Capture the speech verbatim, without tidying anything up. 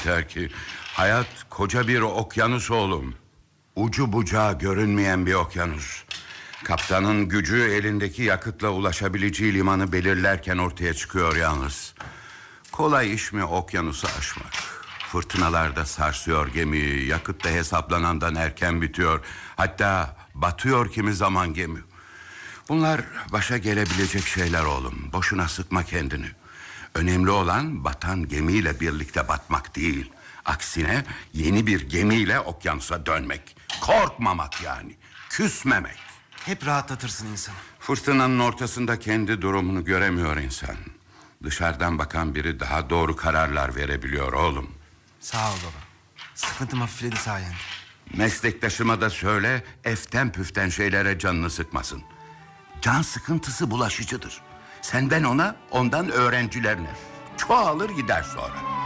yeter ki. Hayat koca bir okyanus oğlum. Ucu bucağı görünmeyen bir okyanus. Kaptanın gücü elindeki yakıtla ulaşabileceği limanı belirlerken ortaya çıkıyor yalnız. Kolay iş mi okyanusu aşmak? Fırtınalarda sarsıyor gemiyi. Yakıt da hesaplanandan erken bitiyor. Hatta batıyor kimi zaman gemi. Bunlar başa gelebilecek şeyler oğlum. Boşuna sıkma kendini. Önemli olan batan gemiyle birlikte batmak değil. Aksine yeni bir gemiyle okyanusa dönmek. Korkmamak yani. Küsmemek. Hep rahatlatırsın insanı. Fırtınanın ortasında kendi durumunu göremiyor insan. Dışarıdan bakan biri daha doğru kararlar verebiliyor oğlum. Sağ ol baba. Sıkıntım hafifledi sayende. Meslektaşıma da söyle, eften püften şeylere canını sıkmasın. Can sıkıntısı bulaşıcıdır. Senden ona, ondan öğrencilerine. Çoğalır gider sonra.